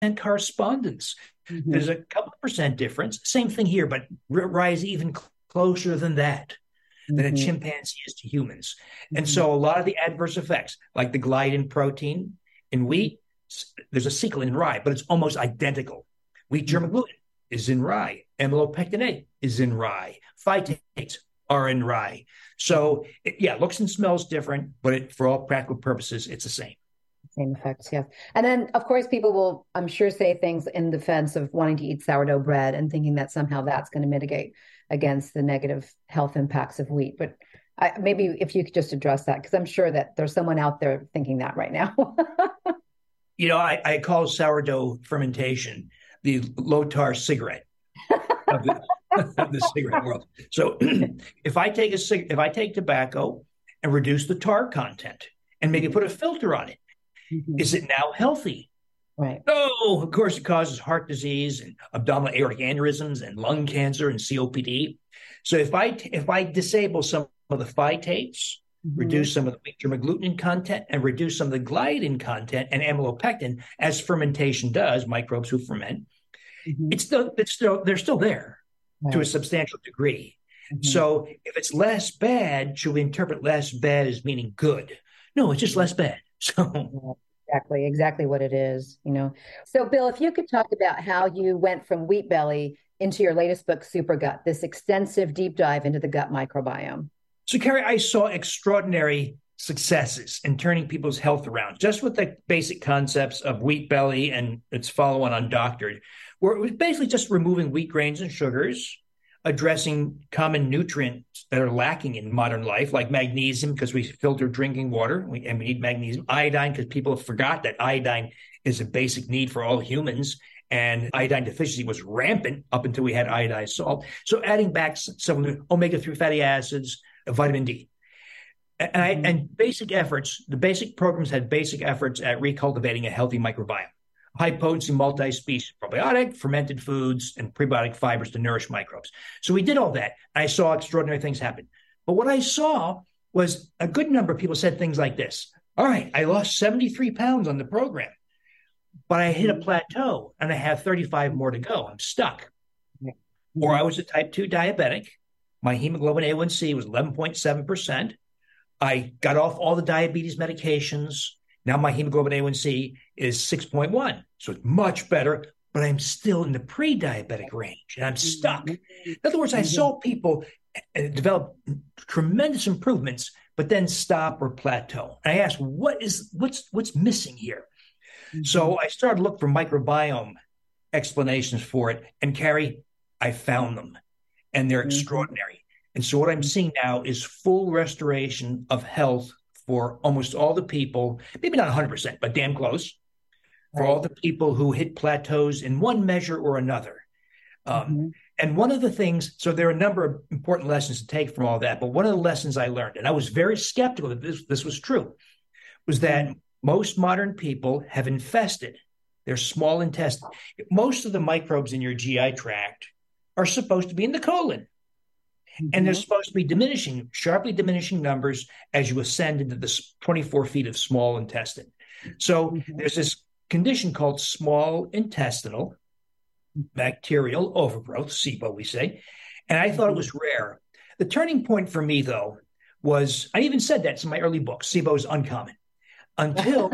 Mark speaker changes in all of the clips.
Speaker 1: correspondence.
Speaker 2: Hmm.
Speaker 1: There's a couple of percent difference. Same thing here, but rye is even closer than that, than a
Speaker 2: Hmm.
Speaker 1: chimpanzee is to humans. And
Speaker 2: Hmm.
Speaker 1: so a lot of the adverse effects, like the gliadin protein in wheat, there's a sequel in rye, but it's almost identical. Wheat
Speaker 2: Hmm.
Speaker 1: germ gluten is in rye. Amylopectin is in rye. Phytates are in rye. So, yeah, looks and smells different, but for all practical purposes, it's the same.
Speaker 2: Same effects, yes. And then, of course, people will, I'm sure, say things in defense of wanting to eat sourdough bread and thinking that somehow that's going to mitigate against the negative health impacts of wheat. But maybe if you could just address that, because I'm sure that there's someone out there thinking that right now.
Speaker 1: I call sourdough fermentation the low tar cigarette of the, of the cigarette world. So if I take tobacco and reduce the tar content and maybe put a filter on it,
Speaker 2: Mhm.
Speaker 1: is it now healthy?
Speaker 2: Right.
Speaker 1: No, of course it causes heart disease and abdominal aortic aneurysms and lung cancer and COPD. So if I disable some of the phytates,
Speaker 2: Hmm.
Speaker 1: reduce some of the wheat germ gluten content, and reduce some of the gliadin content and amylopectin, as fermentation does, microbes who ferment,
Speaker 2: Hmm.
Speaker 1: it's still they're still there to a
Speaker 2: Right.
Speaker 1: substantial degree.
Speaker 2: Hmm.
Speaker 1: So if it's less bad, should we interpret less bad as meaning good? No, it's just less bad. So
Speaker 2: Yeah, exactly what it is, you know. So, Bill, if you could talk about how you went from Wheat Belly into your latest book, Super Gut, this extensive deep dive into the gut microbiome.
Speaker 1: So, Carrie, I saw extraordinary successes in turning people's health around, just with the basic concepts of wheat belly and its follow on Undoctored, where it was basically just removing wheat grains and sugars, addressing common nutrients that are lacking in modern life, like magnesium, because we filter drinking water and we need magnesium, iodine, because people forgot that iodine is a basic need for all humans. And iodine deficiency was rampant up until we had iodized salt. So, adding back some omega 3 fatty acids, vitamin D.
Speaker 2: Hmm.
Speaker 1: And basic efforts, the basic programs had basic efforts at recultivating a healthy microbiome, high potency multi species probiotic, fermented foods, and prebiotic fibers to nourish microbes. So we did all that. I saw extraordinary things happen. But what I saw was a good number of people said things like this. All right, I lost 73 pounds on the program, but I hit a plateau and I have 35 more to go. I'm stuck. Or I
Speaker 2: Hmm.
Speaker 1: was a type 2 diabetic. My hemoglobin A1C was 11.7%. I got off all the diabetes medications. Now my hemoglobin A1C is 6.1. So it's much better, but I'm still in the pre diabetic range and I'm stuck. In other words, I
Speaker 2: Hmm.
Speaker 1: saw people develop tremendous improvements, but then stop or plateau. And I asked, what's missing here?
Speaker 2: Hmm.
Speaker 1: So I started to look for microbiome explanations for it. And Carrie, I found them and they're
Speaker 2: Hmm.
Speaker 1: extraordinary. And so what I'm seeing now is full restoration of health for almost all the people, maybe not 100%, but damn close, for all
Speaker 2: Right.
Speaker 1: the people who hit plateaus in one measure or another. Um,
Speaker 2: Hmm.
Speaker 1: and one of the things, so there are a number of important lessons to take from all that, but one of the lessons I learned, and I was very skeptical that this was true, was that most modern people have infested their small intestine. Most of the microbes in your GI tract are supposed to be in the colon. And they're
Speaker 2: Hmm.
Speaker 1: supposed to be diminishing, sharply diminishing numbers as you ascend into the 24 feet of small intestine. So
Speaker 2: Hmm.
Speaker 1: there's this condition called small intestinal bacterial overgrowth, SIBO, we say. And I thought it
Speaker 2: Hmm.
Speaker 1: was rare. The turning point for me, though, was I even said that in my early book SIBO is uncommon until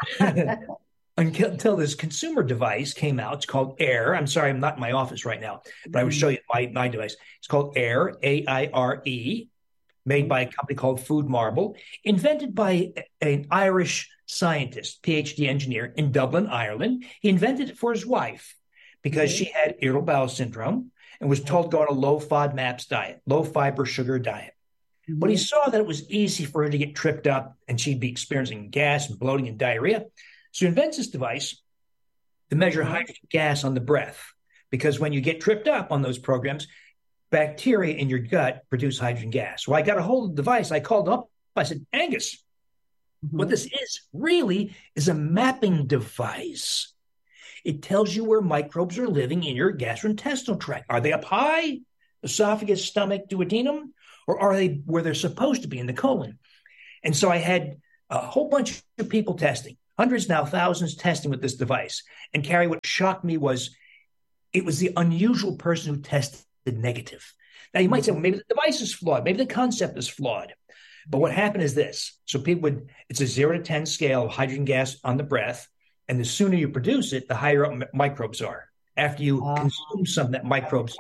Speaker 1: until this consumer device came out. It's called Air. I'm sorry, I'm not in my office right now, but I would show you my device. It's called Air, AIRE, made by a company called Food Marble, invented by an Irish scientist, PhD engineer in Dublin, Ireland. He invented it for his wife because
Speaker 2: Hmm.
Speaker 1: she had irritable bowel syndrome and was told to go on a low FODMAPs diet, low fiber sugar diet. But he
Speaker 2: Hmm.
Speaker 1: saw that it was easy for her to get tripped up and she'd be experiencing gas and bloating and diarrhea. So he invents this device to measure
Speaker 2: Hmm.
Speaker 1: hydrogen gas on the breath. Because when you get tripped up on those programs, bacteria in your gut produce hydrogen gas. So I got a hold of the device. I called up. I said, Angus, what
Speaker 2: Hmm.
Speaker 1: this is really is a mapping device. It tells you where microbes are living in your gastrointestinal tract. Are they up high, esophagus, stomach, duodenum, or are they where they're supposed to be in the colon? And so I had a whole bunch of people testing hundreds, now thousands testing with this device. And Carrie, what shocked me was it was the unusual person who tested negative. Now, you might say, well, maybe the device is flawed. Maybe the concept is flawed. But what happened is this. So it's a 0 to 10 scale of hydrogen gas on the breath. And the sooner you produce it, the higher up microbes are. After you consume some that microbes,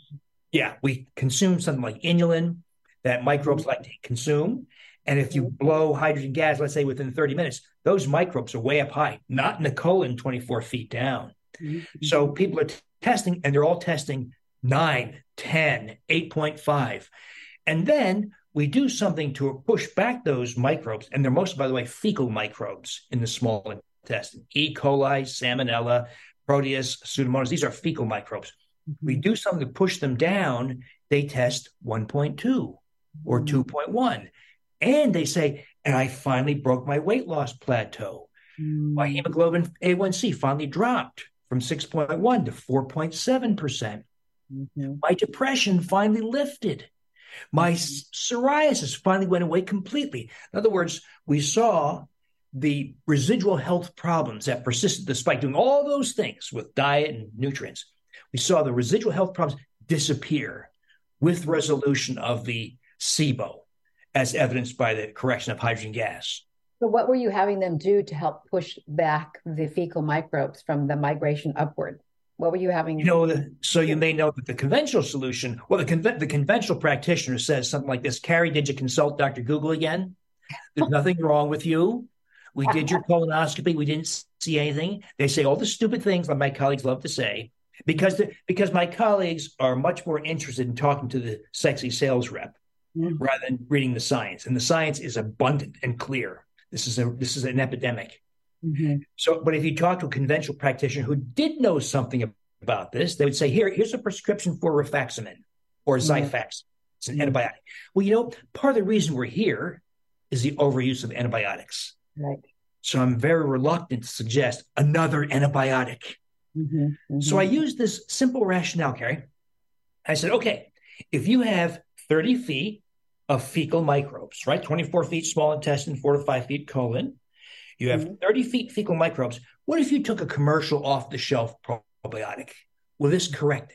Speaker 1: we consume something like inulin that microbes like to consume. And if you blow hydrogen gas, let's say within 30 minutes, those microbes are way up high, not in the colon 24 feet down. So people are testing, and they're all testing 9, 10, 8.5. And then we do something to push back those microbes. And they're mostly, by the way, fecal microbes in the small intestine. E. coli, Salmonella, Proteus, Pseudomonas. These are fecal microbes. We do something to push them down. They test 1.2 or 2.1. And they say, and I finally broke my weight loss plateau. My hemoglobin A1C finally dropped from 6.1 to 4.7%. My depression finally lifted. My psoriasis finally went away completely. In other words, we saw the residual health problems that persisted despite doing all those things with diet and nutrients. We saw the residual health problems disappear with resolution of the SIBO, as evidenced by the correction of hydrogen gas.
Speaker 2: So what were you having them do to help push back the fecal microbes from the migration upward? What were you having?
Speaker 1: So you may know that the conventional solution, the conventional practitioner says something like this: Carrie, did you consult Dr. Google again? There's nothing wrong with you. We did your colonoscopy. We didn't see anything. They say all the stupid things that my colleagues love to say because my colleagues are much more interested in talking to the sexy sales rep rather than reading the science. And the science is abundant and clear. This is an epidemic. So, but if you talk to a conventional practitioner who did know something about this, they would say, here's a prescription for rifaximin or Xifax. It's an antibiotic. Well, part of the reason we're here is the overuse of antibiotics.
Speaker 2: Right.
Speaker 1: So I'm very reluctant to suggest another antibiotic. So I used this simple rationale, Carrie. I said, okay, if you have 30 feet of fecal microbes, right? 24 feet small intestine, 4 to 5 feet colon. You have 30 feet fecal microbes. What if you took a commercial off-the-shelf probiotic? Will this correct it?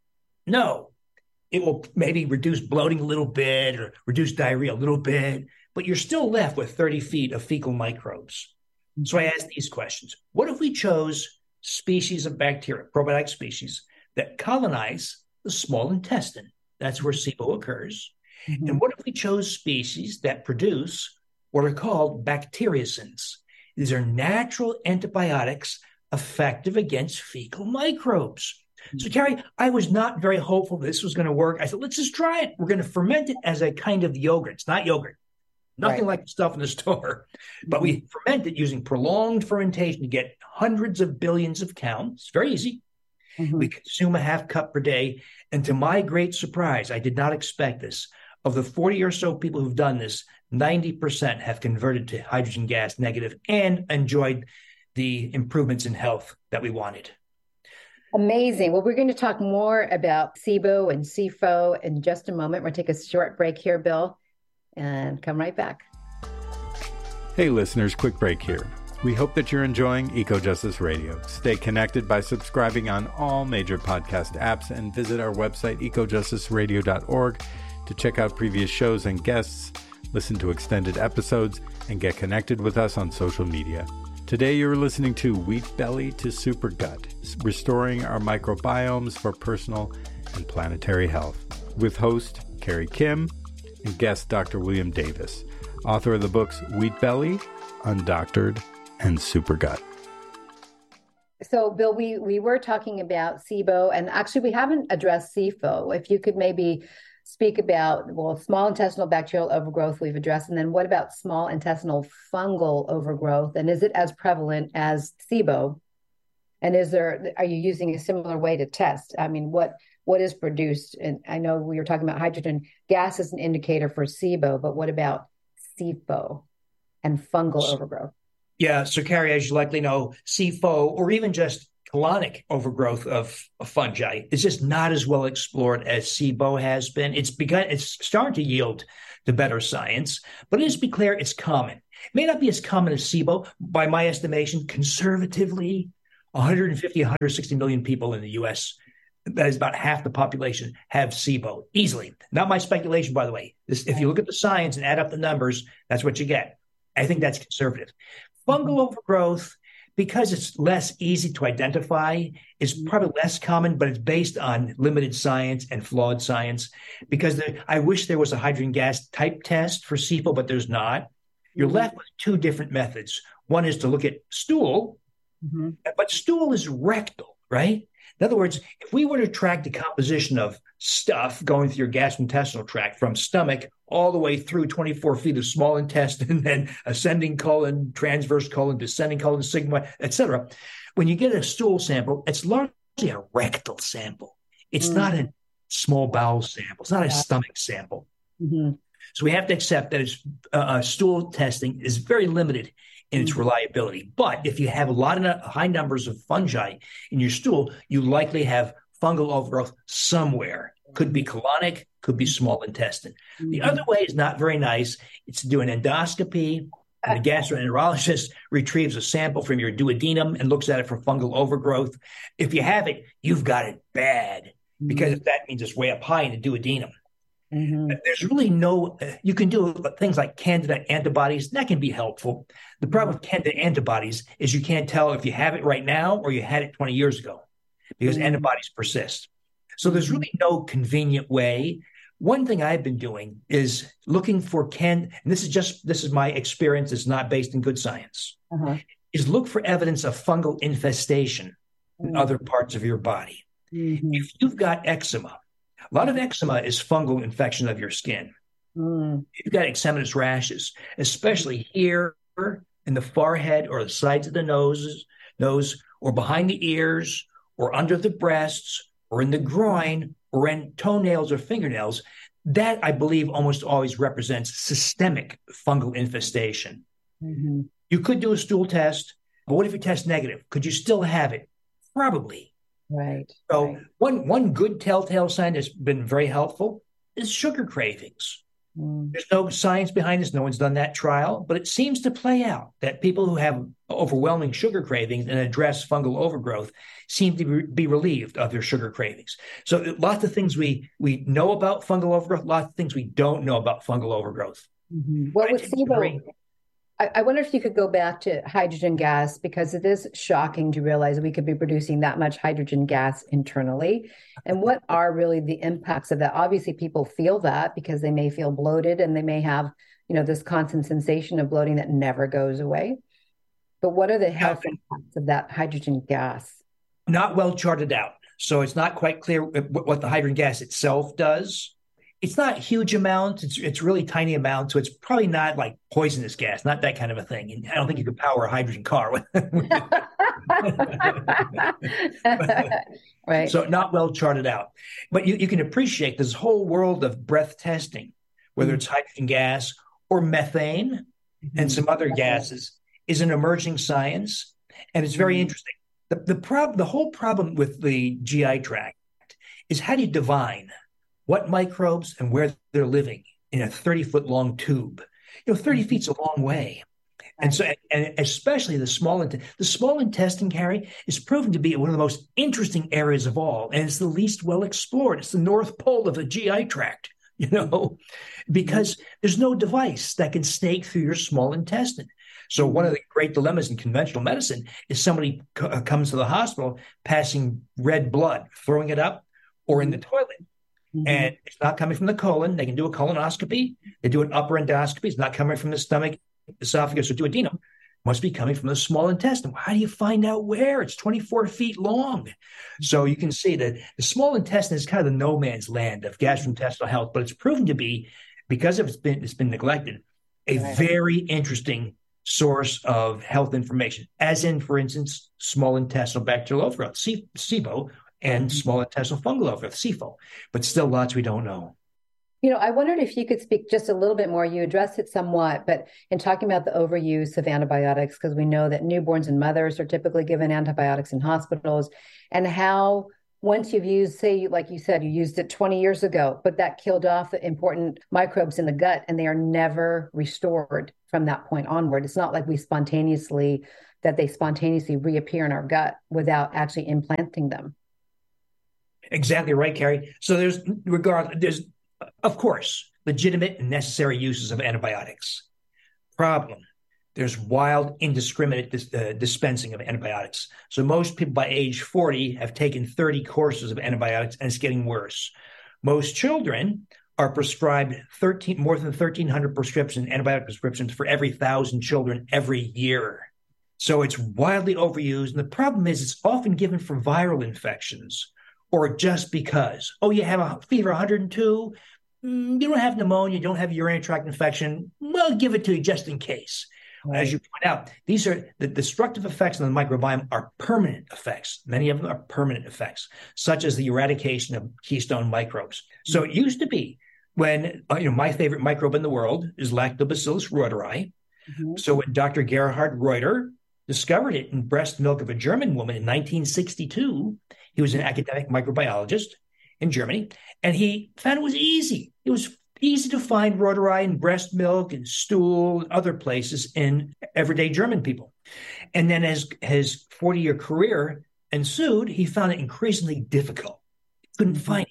Speaker 1: No. It will maybe reduce bloating a little bit or reduce diarrhea a little bit, but you're still left with 30 feet of fecal microbes. So I asked these questions. What if we chose species of bacteria, probiotic species, that colonize the small intestine? That's where SIBO occurs. And what if we chose species that produce what are called bacteriocins? These are natural antibiotics effective against fecal microbes. So, Carrie, I was not very hopeful this was going to work. I said, let's just try it. We're going to ferment it as a kind of yogurt. It's not yogurt. Nothing like the stuff in the store. But we ferment it using prolonged fermentation to get hundreds of billions of counts. It's very easy. We consume a half cup per day. And to my great surprise, I did not expect this. Of the 40 or so people who've done this, 90% have converted to hydrogen gas negative and enjoyed the improvements in health that we wanted.
Speaker 2: Amazing. Well, we're going to talk more about SIBO and SIFO in just a moment. We're going to take a short break here, Bill, and come right back.
Speaker 3: Hey, listeners, quick break here. We hope that you're enjoying EcoJustice Radio. Stay connected by subscribing on all major podcast apps and visit our website, ecojusticeradio.org, to check out previous shows and guests, listen to extended episodes, and get connected with us on social media. Today you're listening to Wheat Belly to Super Gut, restoring our microbiomes for personal and planetary health, with host Carrie Kim and guest Dr. William Davis, author of the books Wheat Belly, Undoctored, and Super Gut.
Speaker 2: So, Bill, we were talking about SIBO, and actually we haven't addressed SIFO. If you could maybe speak about, small intestinal bacterial overgrowth we've addressed, and then what about small intestinal fungal overgrowth, and is it as prevalent as SIBO? And are you using a similar way to test? I mean, what is produced? And I know we were talking about hydrogen gas as an indicator for SIBO, but what about SIFO and fungal overgrowth?
Speaker 1: Yeah, so Carrie, as you likely know, SIFO, or even just colonic overgrowth of fungi is just not as well explored as SIBO has been. It's starting to yield to better science, but let's be clear, it's common. It may not be as common as SIBO. By my estimation, conservatively, 150, 160 million people in the U.S., that is about half the population, have SIBO easily. Not my speculation, by the way. If you look at the science and add up the numbers, that's what you get. I think that's conservative. Fungal overgrowth, because it's less easy to identify, is probably less common, but it's based on limited science and flawed science. Because I wish there was a hydrogen gas type test for SIBO, but there's not. You're left with two different methods. One is to look at stool, but stool is rectal, right? In other words, if we were to track the composition of stuff going through your gastrointestinal tract from stomach all the way through 24 feet of small intestine, then ascending colon, transverse colon, descending colon, sigmoid, etc. When you get a stool sample, it's largely a rectal sample. It's not a small bowel sample. It's not a stomach sample. So we have to accept that stool testing is very limited in its reliability. But if you have a lot of high numbers of fungi in your stool, you likely have fungal overgrowth somewhere. Could be colonic, could be small intestine. The other way is not very nice. It's to do an endoscopy, and the gastroenterologist retrieves a sample from your duodenum and looks at it for fungal overgrowth. If you have it, you've got it bad, because that means it's way up high in the duodenum. There's really you can do things like candida antibodies. That can be helpful. The problem with candida antibodies is you can't tell if you have it right now or you had it 20 years ago, because antibodies persist. So there's really no convenient way. One thing I've been doing is looking for and this is my experience. It's not based in good science, is look for evidence of fungal infestation in other parts of your body. If you've got eczema, a lot of eczema is fungal infection of your skin. You've got eczematous rashes, especially here in the forehead or the sides of the nose, or behind the ears, or under the breasts, or in the groin, or in toenails or fingernails. That, I believe, almost always represents systemic fungal infestation. You could do a stool test, but what if you test negative? Could you still have it? Probably.
Speaker 2: Right.
Speaker 1: So one good telltale sign that's been very helpful is sugar cravings. There's no science behind this. No one's done that trial, but it seems to play out that people who have overwhelming sugar cravings and address fungal overgrowth seem to be relieved of their sugar cravings. So lots of things we know about fungal overgrowth, lots of things we don't know about fungal overgrowth.
Speaker 2: Well, with SIBO, I wonder if you could go back to hydrogen gas, because it is shocking to realize we could be producing that much hydrogen gas internally. And what are really the impacts of that? Obviously, people feel that because they may feel bloated and they may have, this constant sensation of bloating that never goes away. But what are the health impacts of that hydrogen gas?
Speaker 1: Not well charted out. So it's not quite clear what the hydrogen gas itself does. It's not huge amounts. It's really tiny amounts. So it's probably not like poisonous gas, not that kind of a thing. And I don't think you could power a hydrogen car with
Speaker 2: Right.
Speaker 1: So not well charted out. But you can appreciate this whole world of breath testing, whether it's hydrogen gas or methane and some other gases, is an emerging science. And it's very interesting. The whole problem with the GI tract is, how do you divine what microbes and where they're living in a 30-foot long tube? 30 feet's a long way. And so, and especially the small intestine, Carrie, is proven to be one of the most interesting areas of all. And it's the least well explored. It's the North Pole of the GI tract, because there's no device that can snake through your small intestine. So one of the great dilemmas in conventional medicine is somebody comes to the hospital passing red blood, throwing it up or in the toilet. And it's not coming from the colon. They can do a colonoscopy. They do an upper endoscopy. It's not coming from the stomach, esophagus, or duodenum. It must be coming from the small intestine. How do you find out where? It's 24 feet long. So you can see that the small intestine is kind of the no man's land of gastrointestinal health, but it's proven to be, because it's been neglected, a very interesting source of health information, as in, for instance, small intestinal bacterial overgrowth, SIBO, and small intestinal fungal overgrowth, SIFO. But still lots we don't know.
Speaker 2: I wondered if you could speak just a little bit more. You addressed it somewhat, but in talking about the overuse of antibiotics, because we know that newborns and mothers are typically given antibiotics in hospitals, and how once you've used, say, like you said, you used it 20 years ago, but that killed off the important microbes in the gut and they are never restored from that point onward. It's not like they spontaneously reappear in our gut without actually implanting them.
Speaker 1: Exactly right, Carrie. So there's, of course, legitimate and necessary uses of antibiotics. Problem, there's wild, indiscriminate dispensing of antibiotics. So most people by age 40 have taken 30 courses of antibiotics, and it's getting worse. Most children are prescribed more than 1,300 antibiotic prescriptions for every 1,000 children every year. So it's wildly overused. And the problem is it's often given for viral infections or just because. Oh, you have a fever 102? You don't have pneumonia, you don't have a urinary tract infection. Well, give it to you just in case. Right. As you point out, these are the destructive effects on the microbiome are permanent effects. Many of them are permanent effects, such as the eradication of keystone microbes. So it used to be when, my favorite microbe in the world is Lactobacillus reuteri. Mm-hmm. So when Dr. Gerhard Reuter discovered it in breast milk of a German woman in 1962, he was an academic microbiologist in Germany, and he found it was easy. It was easy to find reuteri in breast milk and stool and other places in everyday German people. And then as his 40-year career ensued, he found it increasingly difficult. Couldn't find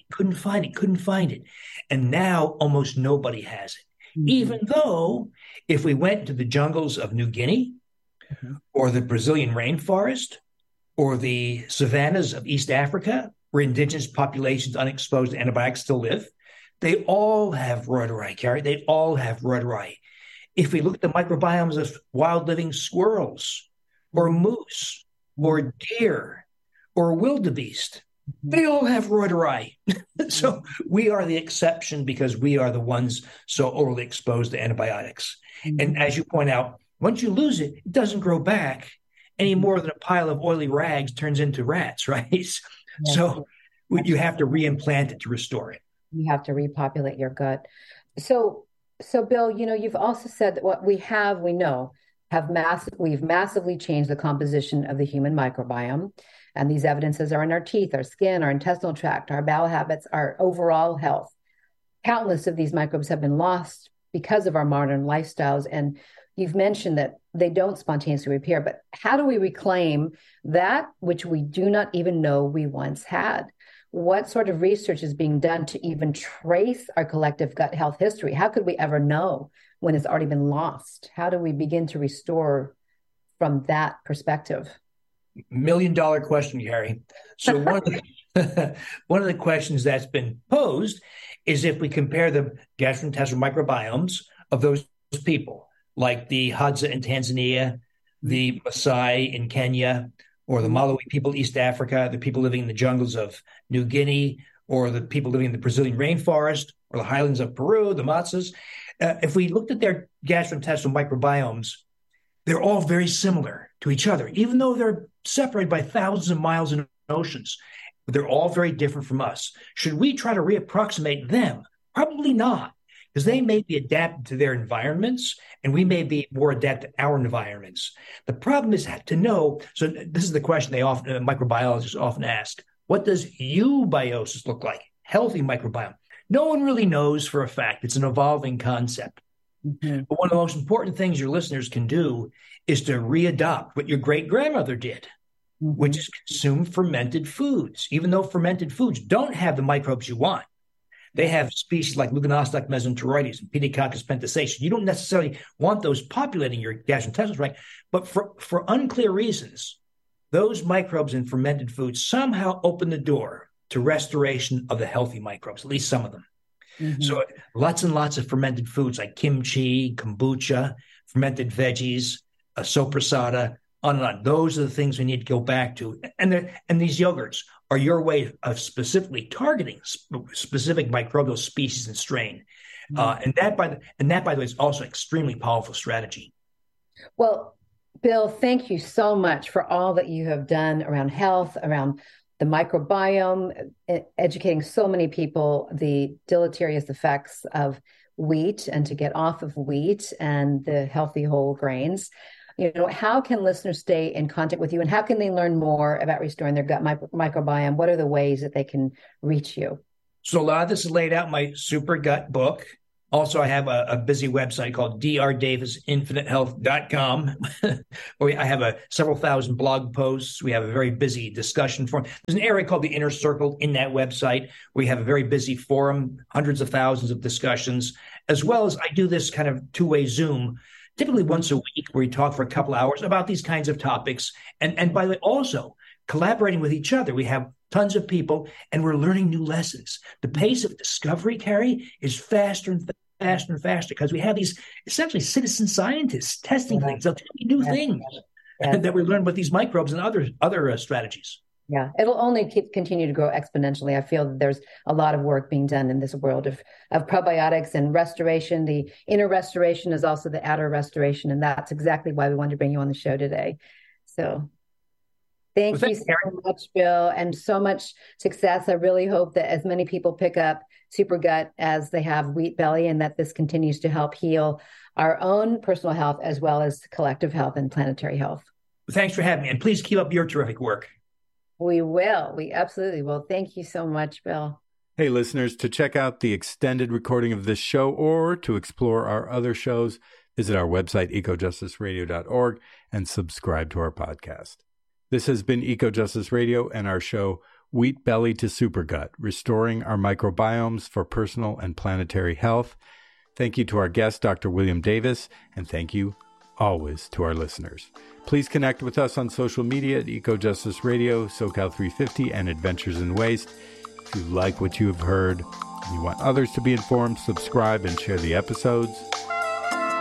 Speaker 1: it. And now almost nobody has it. Mm-hmm. Even though if we went to the jungles of New Guinea mm-hmm. or the Brazilian rainforest or the savannas of East Africa, where indigenous populations unexposed to antibiotics still live, they all have reuteri, Carrie. They all have reuteri. If we look at the microbiomes of wild living squirrels or moose or deer or wildebeest, they all have reuteri. So we are the exception because we are the ones so overly exposed to antibiotics. Mm-hmm. And as you point out, once you lose it, it doesn't grow back any more than a pile of oily rags turns into rats, right? Yes. So you have to reimplant it to restore it.
Speaker 2: You have to repopulate your gut. So Bill, you've also said that what we've massively changed the composition of the human microbiome. And these evidences are in our teeth, our skin, our intestinal tract, our bowel habits, our overall health. Countless of these microbes have been lost because of our modern lifestyles. And you've mentioned that they don't spontaneously repair, but how do we reclaim that which we do not even know we once had? What sort of research is being done to even trace our collective gut health history? How could we ever know when it's already been lost? How do we begin to restore from that perspective?
Speaker 1: $1 million question, Gary. So one of the questions that's been posed is if we compare the gastrointestinal microbiomes of those people, like the Hadza in Tanzania, the Maasai in Kenya, or the Malawi people, East Africa, the people living in the jungles of New Guinea, or the people living in the Brazilian rainforest, or the highlands of Peru, the Matsas. If we looked at their gastrointestinal microbiomes, they're all very similar to each other, even though they're separated by thousands of miles in oceans. They're all very different from us. Should we try to reapproximate them? Probably not, because they may be adapted to their environments, and we may be more adapted to our environments. The problem is to know, so this is the question microbiologists often ask, what does eubiosis look like? Healthy microbiome. No one really knows for a fact. It's an evolving concept. Mm-hmm. But one of the most important things your listeners can do is to readopt what your great-grandmother did, mm-hmm. which is consume fermented foods, even though fermented foods don't have the microbes you want. They have species like Leuconostoc mesenteroides and Pediococcus pentasacea. You don't necessarily want those populating your gastrointestinal tract, but for unclear reasons, those microbes in fermented foods somehow open the door to restoration of the healthy microbes, at least some of them. Mm-hmm. So lots and lots of fermented foods like kimchi, kombucha, fermented veggies, soprasada, on and on. Those are the things we need to go back to. And these yogurts are your way of specifically targeting specific microbial species and strain. Mm-hmm. And that, by the way, is also an extremely powerful strategy.
Speaker 2: Well, Bill, thank you so much for all that you have done around health, around the microbiome, educating so many people the deleterious effects of wheat and to get off of wheat and the healthy whole grains. How can listeners stay in contact with you, and how can they learn more about restoring their gut microbiome? What are the ways that they can reach you?
Speaker 1: So a lot of this is laid out in my Super Gut book. Also, I have a busy website called drdavisinfinitehealth.com, where I have several thousand blog posts. We have a very busy discussion forum. There's an area called the Inner Circle in that website. We have a very busy forum, hundreds of thousands of discussions, as well as I do this kind of two-way Zoom, typically once a week, where we talk for a couple hours about these kinds of topics. And by the way, also collaborating with each other. We have tons of people, and we're learning new lessons. The pace of discovery, Carrie, is faster and faster and faster because we have these essentially citizen scientists testing things. They'll tell you new things that we learn with these microbes and other strategies.
Speaker 2: Yeah, it'll only continue to grow exponentially. I feel that there's a lot of work being done in this world of probiotics and restoration. The inner restoration is also the outer restoration, and that's exactly why we wanted to bring you on the show today. So thank you so much, Bill, and so much success. I really hope that as many people pick up Super Gut as they have Wheat Belly, and that this continues to help heal our own personal health as well as collective health and planetary health.
Speaker 1: Thanks for having me, and please keep up your terrific work.
Speaker 2: We will. We absolutely will. Thank you so much, Bill.
Speaker 3: Hey, listeners, to check out the extended recording of this show or to explore our other shows, visit our website, ecojusticeradio.org, and subscribe to our podcast. This has been Eco Justice Radio and our show, Wheat Belly to Super Gut, restoring our microbiomes for personal and planetary health. Thank you to our guest, Dr. William Davis, and thank you always to our listeners. Please connect with us on social media at Eco Justice Radio, SoCal350, and Adventures in Waste. If you like what you have heard and you want others to be informed, subscribe and share the episodes.